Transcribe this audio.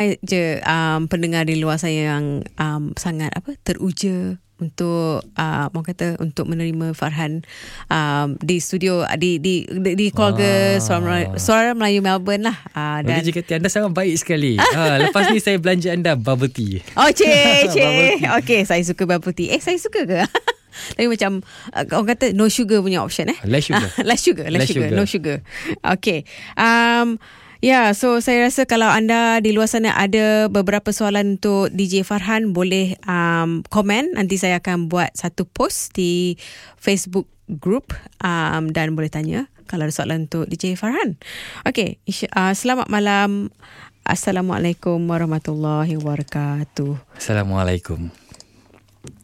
je pendengar di luar saya yang sangat teruja untuk orang kata untuk menerima Farhan di studio di keluarga Suara Melayu Melbourne lah. Dan Boleh kata anda sangat baik sekali. Lepas ni saya belanja anda bubble tea. Oh cik. Okey, saya suka bubble tea. Saya suka ke? Tapi macam orang kata no sugar punya option Less sugar. Less sugar, no sugar. Okay. So saya rasa kalau anda di luar sana ada beberapa soalan untuk DJ Farhan, boleh komen. Nanti saya akan buat satu post di Facebook group dan boleh tanya kalau ada soalan untuk DJ Farhan. Okay, selamat malam. Assalamualaikum warahmatullahi wabarakatuh. Assalamualaikum.